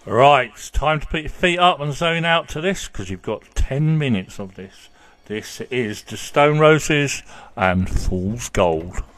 Right, it's time to put your feet up and zone out to this, because you've got 10 minutes of this. This is The Stone Roses and Fool's Gold.